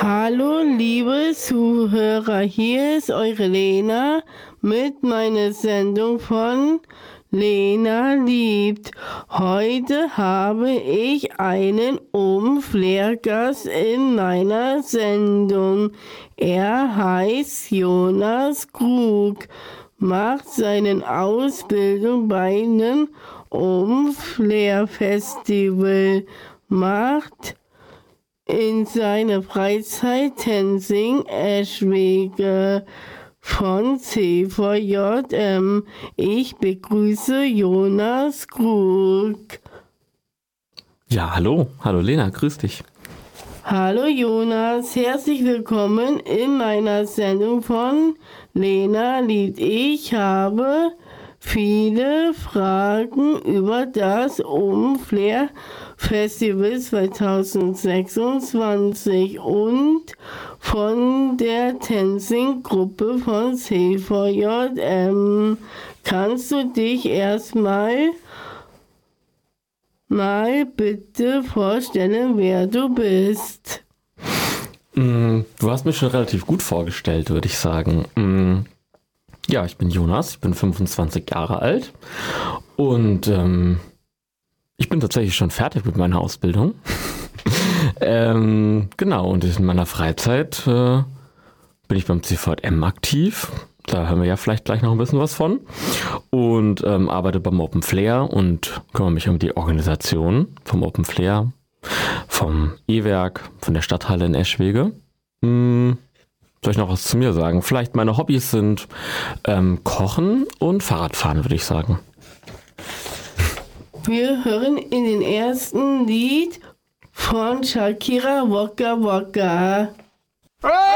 Hallo liebe Zuhörer, hier ist eure Lena mit meiner Sendung von Lena liebt. Heute habe ich einen Flair-Gast in meiner Sendung. Er heißt Jonas Krug, macht seine Ausbildung bei einem Flair-Festival, macht in seiner Freizeit Tenzing Eschwege von CVJM. Ich begrüße Jonas Krug. Ja, hallo Lena, grüß dich. Hallo Jonas, herzlich willkommen in meiner Sendung von Lena liebt. Ich habe viele Fragen über das Flair Festival 2026 und von der Tenzing-Gruppe von CVJM. Kannst du dich erstmal bitte vorstellen, wer du bist? Du hast mich schon relativ gut vorgestellt, würde ich sagen. Ja, ich bin Jonas, ich bin 25 Jahre alt und ich bin tatsächlich schon fertig mit meiner Ausbildung. Genau, und in meiner Freizeit bin ich beim CVJM aktiv. Da hören wir ja vielleicht gleich noch ein bisschen was von. Und arbeite beim Open Flair und kümmere mich um die Organisation vom Open Flair, vom E-Werk, von der Stadthalle in Eschwege. Soll ich noch was zu mir sagen? Vielleicht meine Hobbys sind Kochen und Fahrradfahren, würde ich sagen. Wir hören in den ersten Lied von Shakira Waka Waka.